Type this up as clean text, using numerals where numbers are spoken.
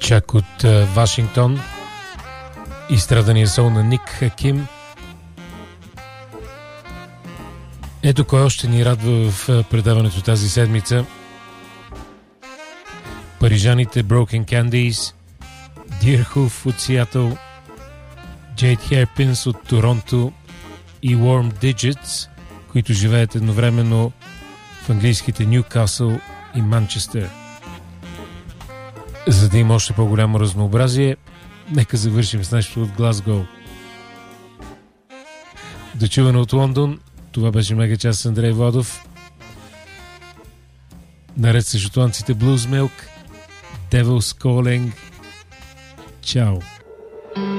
Чак от Вашингтон, изстрадания сол на Ник Хаким. Ето кой още ни радва в предаването тази седмица. Парижаните Broken Candies, Deerhoof от Сиатъл, Jade Hairpins от Торонто и Warm Digits, които живеят едновременно в английските Нюкасъл и Манчестър. За да има още по-голямо разнообразие, нека завършим с нещо от Глазгоу. Дочуване от Лондон, това беше Мегачас с Андрей Владов. Наред с шотландците Blues Milk, Devil's Calling. Чао!